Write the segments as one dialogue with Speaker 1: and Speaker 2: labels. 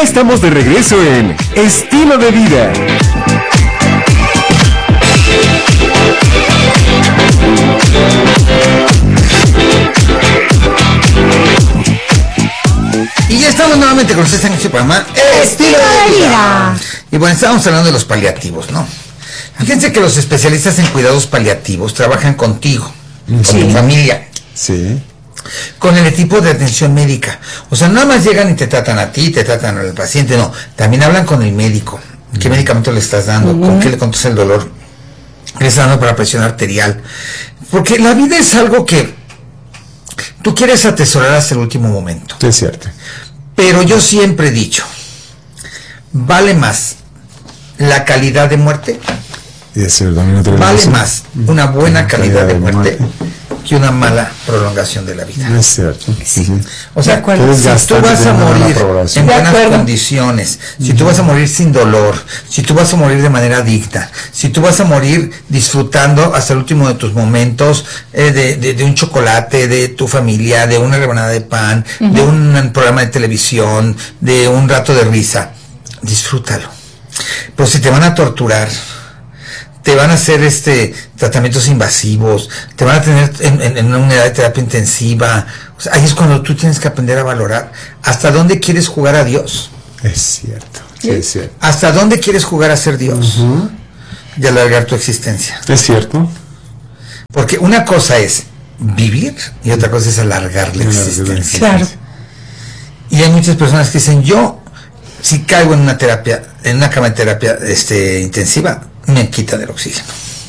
Speaker 1: estamos de regreso en Estilo de Vida.
Speaker 2: Y ya estamos nuevamente con ustedes en este programa Estilo de Vida. Y bueno, estábamos hablando de los paliativos, ¿no? Fíjense que los especialistas en cuidados paliativos trabajan contigo, con tu familia.
Speaker 3: Sí.
Speaker 2: Con el equipo de atención médica. O sea, no nada más llegan y te tratan a ti, te tratan al paciente, no. También hablan con el médico. ¿Qué medicamento le estás dando? ¿Con qué le controlas el dolor? ¿Qué le estás dando para presión arterial? Porque la vida es algo que tú quieres atesorar hasta el último momento.
Speaker 3: Es cierto.
Speaker 2: Pero yo siempre he dicho, vale más la calidad de muerte, vale más una buena calidad de muerte que una mala prolongación de la vida.
Speaker 3: Es cierto.
Speaker 2: Sí. O sea, si tú vas a morir en buenas condiciones, si tú vas a morir sin dolor, si tú vas a morir de manera digna, si tú vas a morir disfrutando hasta el último de tus momentos de un chocolate, de tu familia, de una rebanada de pan, de un programa de televisión, de un rato de risa, disfrútalo. Pero si te van a torturar, te van a hacer tratamientos invasivos, te van a tener en una unidad de terapia intensiva. O sea, ahí es cuando tú tienes que aprender a valorar hasta dónde quieres jugar a Dios.
Speaker 3: Es cierto, sí, es cierto.
Speaker 2: Hasta dónde quieres jugar a ser Dios y alargar tu existencia.
Speaker 3: Es cierto.
Speaker 2: Porque una cosa es vivir y otra cosa es alargar la existencia.
Speaker 4: Claro.
Speaker 2: Y hay muchas personas que dicen, yo si caigo en una cama de terapia intensiva, me quitan el oxígeno.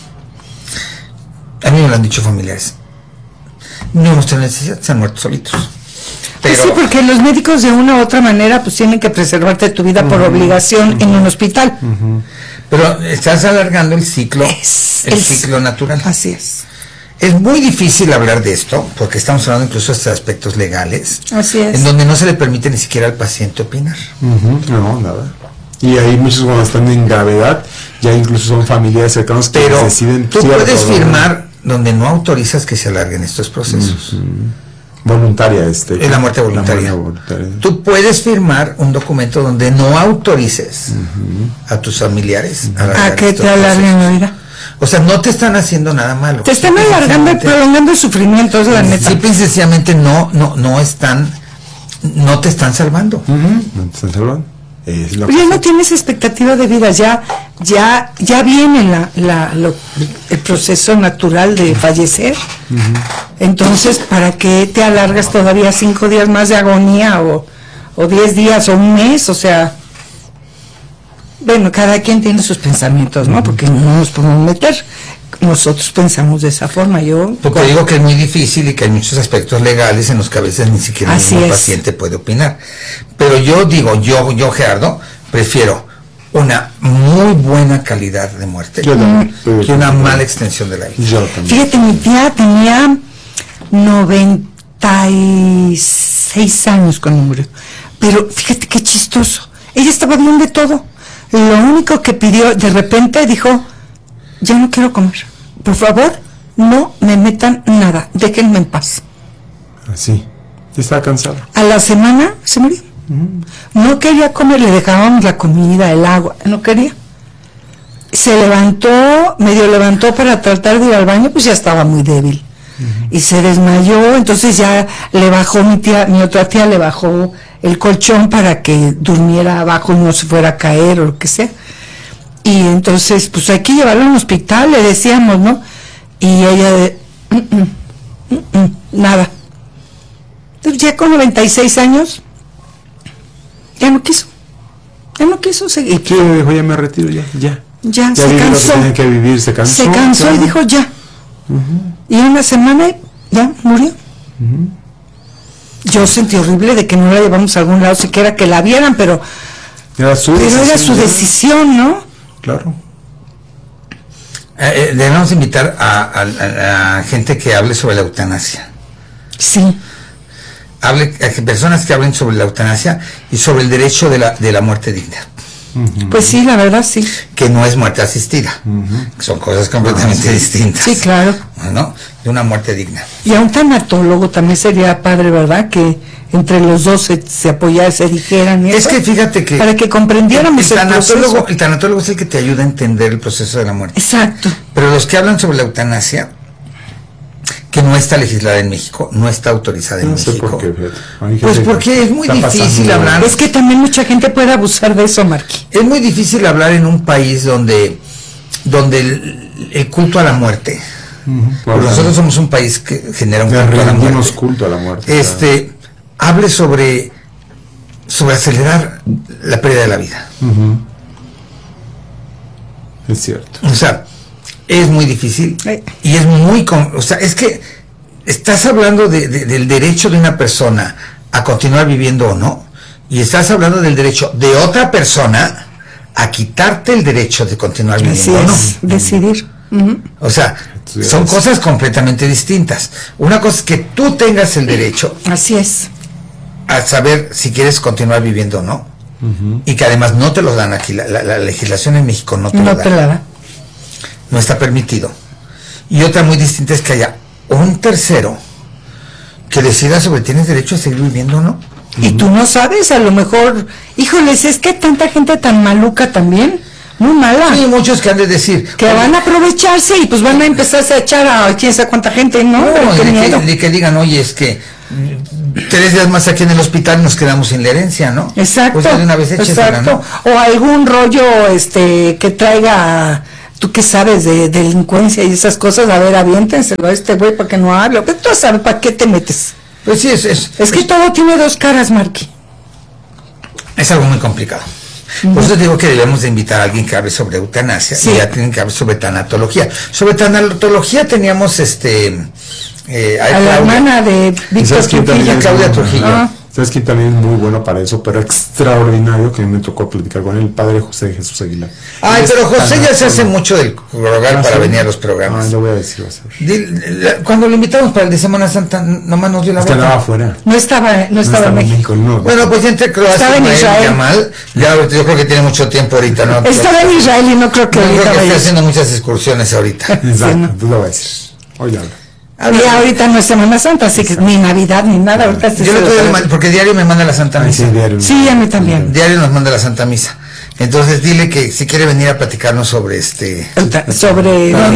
Speaker 2: A mí me lo han dicho familiares. No hemos tenido necesidad, se han muerto solitos. Pero,
Speaker 4: pues sí, porque los médicos de una u otra manera pues tienen que preservarte tu vida por obligación en un hospital.
Speaker 2: Pero estás alargando el ciclo, el ciclo natural.
Speaker 4: Así es.
Speaker 2: Es muy difícil hablar de esto, porque estamos hablando incluso de aspectos legales.
Speaker 4: Así es.
Speaker 2: En donde no se le permite ni siquiera al paciente opinar.
Speaker 3: No, nada. Y hay muchos cuando están en gravedad, ya incluso son familiares cercanos que deciden.
Speaker 2: Tú puedes firmar donde no autorizas que se alarguen estos procesos.
Speaker 3: Voluntaria
Speaker 2: es la muerte voluntaria. Tú puedes firmar un documento donde no autorices a tus familiares
Speaker 4: a que te alarguen la vida.
Speaker 2: O sea, no te están haciendo nada malo.
Speaker 4: Te están alargando y prolongando el sufrimiento, es la neta.
Speaker 2: Sí, sencillamente no te están salvando.
Speaker 3: No te están salvando.
Speaker 4: Ya no tienes expectativa de vida, ya viene el proceso natural de fallecer. Entonces, ¿para qué te alargas todavía 5 días más de agonía o 10 días o un mes? O sea, bueno, cada quien tiene sus pensamientos, ¿no? Porque no nos podemos meter. Nosotros pensamos de esa forma.
Speaker 2: Porque digo que es muy difícil y que hay muchos aspectos legales en los que a veces ni siquiera el paciente puede opinar. Pero yo digo, yo Gerardo, prefiero una muy buena calidad de muerte que una mala extensión de la vida.
Speaker 4: Fíjate, mi tía tenía 96 años cuando murió. Pero fíjate qué chistoso. Ella estaba bien de todo. Lo único que pidió, de repente dijo, ya no quiero comer. Por favor, no me metan nada. Déjenme en paz.
Speaker 3: Así. Estaba cansada.
Speaker 4: A la semana se murió. No quería comer, le dejábamos la comida, el agua. No quería. Se medio levantó para tratar de ir al baño, pues ya estaba muy débil. Y se desmayó, entonces ya le bajó mi otra tía le bajó el colchón para que durmiera abajo y no se fuera a caer o lo que sea. Y entonces, pues hay que llevarlo a un hospital, le decíamos, ¿no? Y ella nada. Entonces ya con 96 años, ya no quiso seguir.
Speaker 3: ¿Qué dijo? Ya me retiro, ya
Speaker 4: se cansó.
Speaker 3: Tenía que vivir, se cansó
Speaker 4: y dijo ya. Y en una semana ya murió. Yo sentí horrible de que no la llevamos a algún lado, siquiera que la vieran, pero era su decisión, ¿no?
Speaker 3: Claro.
Speaker 2: Debemos invitar a gente que hable sobre la eutanasia.
Speaker 4: Sí.
Speaker 2: A personas que hablen sobre la eutanasia y sobre el derecho de la muerte digna.
Speaker 4: Pues sí, la verdad sí.
Speaker 2: Que no es muerte asistida. Son cosas completamente distintas.
Speaker 4: Sí, claro.
Speaker 2: ¿No? De una muerte digna.
Speaker 4: Y a un tanatólogo también sería padre, ¿verdad? Que entre los dos se apoyaran, se dijeran.
Speaker 2: Es que fíjate que...
Speaker 4: Para que comprendiéramos el proceso.
Speaker 2: El tanatólogo es el que te ayuda a entender el proceso de la muerte.
Speaker 4: Exacto.
Speaker 2: Pero los que hablan sobre la eutanasia, que no está legislada en México, no está autorizada en México.
Speaker 3: Por qué,
Speaker 2: pues porque es muy difícil hablar.
Speaker 4: Es que también mucha gente puede abusar de eso, Marqui.
Speaker 2: Es muy difícil hablar en un país donde el culto a la muerte. Pues nosotros somos un país que genera un
Speaker 3: culto a la muerte.
Speaker 2: Hable sobre acelerar la pérdida de la vida.
Speaker 3: Es cierto.
Speaker 2: O sea, es muy difícil y es muy... O sea, es que estás hablando del derecho de una persona a continuar viviendo o no, y estás hablando del derecho de otra persona a quitarte el derecho de continuar viviendo o no.
Speaker 4: Decidir.
Speaker 2: O sea, son cosas completamente distintas. Una cosa es que tú tengas el derecho.
Speaker 4: Así es.
Speaker 2: A saber si quieres continuar viviendo o no. Y que además no te lo dan aquí. La legislación en México no te lo da. No está permitido. Y otra muy distinta es que haya un tercero que decida sobre tienes derecho a seguir viviendo o no.
Speaker 4: Y tú no sabes, a lo mejor, híjoles, es que hay tanta gente tan maluca también, muy mala.
Speaker 2: Y muchos que han de decir
Speaker 4: que van a aprovecharse y pues van a empezarse a echar a quién sabe cuánta gente, ¿no?
Speaker 2: De que digan, oye, es que 3 días más aquí en el hospital nos quedamos sin la herencia, ¿no?
Speaker 4: Exacto.
Speaker 2: Pues de una vez échesela, ¿no?
Speaker 4: O algún rollo que traiga, tú que sabes de delincuencia y esas cosas, a ver, aviéntenselo a este güey para que no hable. Pero tú sabes para qué te metes.
Speaker 2: Pues sí, es
Speaker 4: que todo tiene dos caras, Marqui.
Speaker 2: Es algo muy complicado. Por eso digo que debemos de invitar a alguien que hable sobre eutanasia, y ya tienen que hablar sobre tanatología. Sobre tanatología teníamos
Speaker 4: a la hermana de Víctor Trujillo,
Speaker 2: Claudia Trujillo.
Speaker 3: ¿Sabes quién también es muy bueno para eso, pero extraordinario, que me tocó platicar con él? El padre José Jesús Aguilar.
Speaker 2: Ay, pero José ya se hace mucho del rogar para venir a los programas.
Speaker 3: Lo voy a decir.
Speaker 2: Cuando lo invitamos para el de Semana Santa, nomás nos dio la vuelta.
Speaker 3: Estaba afuera.
Speaker 4: No estaba en México.
Speaker 2: Bueno, pues entre Croacia y Yamal, ya yo creo que tiene mucho tiempo ahorita, ¿no?
Speaker 4: Estaba en Israel y no creo que
Speaker 2: ahorita esté haciendo muchas excursiones ahorita.
Speaker 3: Exacto, tú lo vas a decir. Hoy habla.
Speaker 4: Y ahorita no es Semana Santa, así que ni Navidad ni nada. Ahorita
Speaker 2: yo lo estoy porque diario me manda la Santa Misa.
Speaker 4: Sí, a mí también.
Speaker 2: Diario nos manda la Santa Misa. Entonces dile que si quiere venir a platicarnos sobre
Speaker 4: sobre la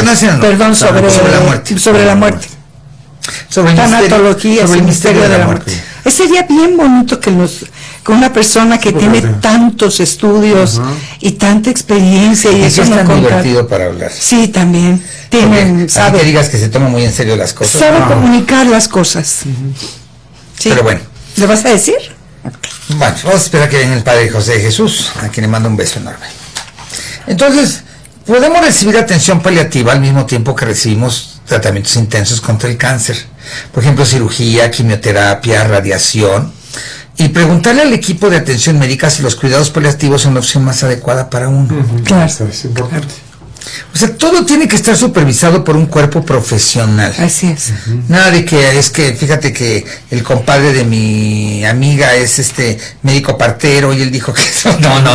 Speaker 4: muerte. Sobre la muerte.
Speaker 2: Sobre tanatología,
Speaker 4: sobre el misterio de la muerte. Sería bien bonito que una persona que tiene tantos estudios y tanta experiencia y eso
Speaker 2: es tan divertido para hablar.
Speaker 4: Sí, también.
Speaker 2: Sabe que digas que se toma muy en serio las cosas.
Speaker 4: Sabe comunicar las cosas. Sí.
Speaker 2: Pero bueno.
Speaker 4: ¿Le vas a decir?
Speaker 2: Bueno, vamos a esperar que venga el Padre José Jesús, a quien le mando un beso enorme. Entonces, podemos recibir atención paliativa al mismo tiempo que recibimos tratamientos intensos contra el cáncer. Por ejemplo, cirugía, quimioterapia, radiación. Y preguntarle al equipo de atención médica si los cuidados paliativos son la opción más adecuada para uno.
Speaker 4: Claro.
Speaker 3: Eso es importante.
Speaker 2: O sea, todo tiene que estar supervisado por un cuerpo profesional.
Speaker 4: Así es.
Speaker 2: Nada de que fíjate que el compadre de mi amiga es médico partero y él dijo que eso.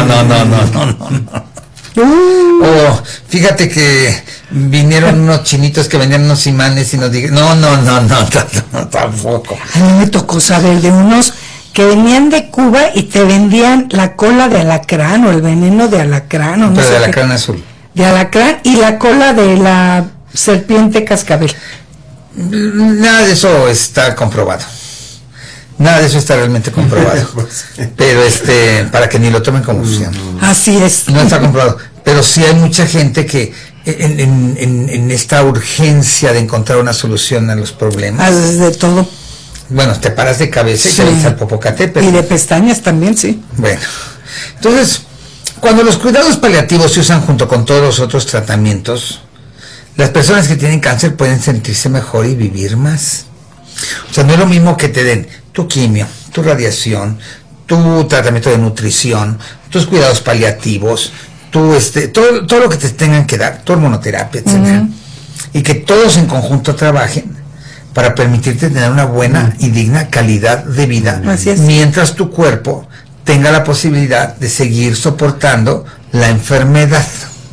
Speaker 2: No. O fíjate que vinieron unos chinitos que vendían unos imanes y nos dijeron, no, tampoco.
Speaker 4: A mí me tocó saber de unos que venían de Cuba y te vendían la cola de alacrán o el veneno de alacrán. O no
Speaker 2: pero
Speaker 4: sé
Speaker 2: de alacrán azul.
Speaker 4: De alacrán y la cola de la serpiente cascabel.
Speaker 2: Nada de eso está comprobado. Nada de eso está realmente comprobado. Pero para que ni lo tomen como opción.
Speaker 4: Así es.
Speaker 2: No está comprobado. Pero sí hay mucha gente que en esta urgencia de encontrar una solución a los problemas.
Speaker 4: De todo.
Speaker 2: Bueno, te paras de cabeza y te ves al Popocatépetl.
Speaker 4: Y de pestañas también, sí.
Speaker 2: Bueno, entonces, cuando los cuidados paliativos se usan junto con todos los otros tratamientos, las personas que tienen cáncer pueden sentirse mejor y vivir más. O sea, no es lo mismo que te den tu quimio, tu radiación, tu tratamiento de nutrición, tus cuidados paliativos, todo lo que te tengan que dar, tu hormonoterapia, etcétera, y que todos en conjunto trabajen para permitirte tener una buena y digna calidad de vida, mientras tu cuerpo tenga la posibilidad de seguir soportando la enfermedad.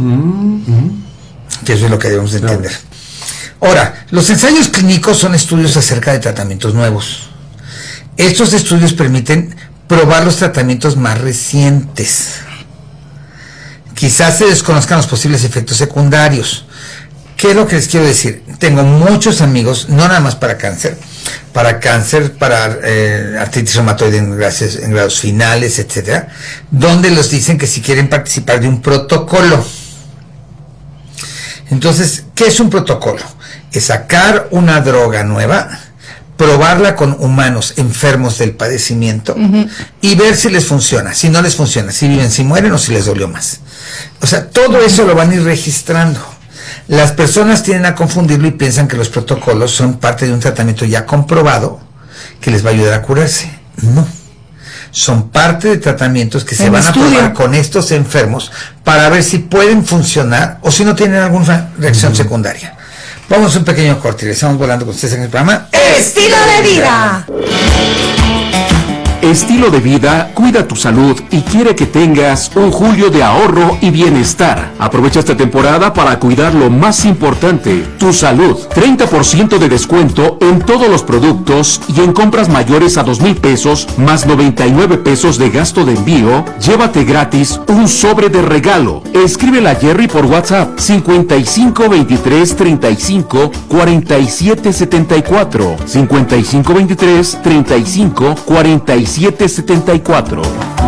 Speaker 2: Que eso es lo que debemos de entender. Ahora, los ensayos clínicos son estudios acerca de tratamientos nuevos. Estos estudios permiten probar los tratamientos más recientes. Quizás se desconozcan los posibles efectos secundarios. ¿Qué es lo que les quiero decir? Tengo muchos amigos, no nada más para cáncer, para artritis reumatoide en grados finales, etcétera, donde los dicen que si quieren participar de un protocolo. Entonces, ¿qué es un protocolo? Es sacar una droga nueva, probarla con humanos enfermos del padecimiento y ver si les funciona. Si no les funciona, si viven, si mueren o si les dolió más. O sea, todo eso lo van a ir registrando. Las personas tienden a confundirlo y piensan que los protocolos son parte de un tratamiento ya comprobado que les va a ayudar a curarse. No. Son parte de tratamientos que se van a probar con estos enfermos para ver si pueden funcionar o si no tienen alguna reacción secundaria. Vamos a un pequeño corte y regresamos volando con ustedes en el programa
Speaker 4: Estilo de Vida.
Speaker 1: Estilo de Vida cuida tu salud y quiere que tengas un julio de ahorro y bienestar. Aprovecha esta temporada para cuidar lo más importante, tu salud. 30% de descuento en todos los productos y en compras mayores a 2,000 pesos más 99 pesos de gasto de envío. Llévate gratis un sobre de regalo. Escríbele a Jerry por WhatsApp 55 23 35 47 74 55 23 35 47 74.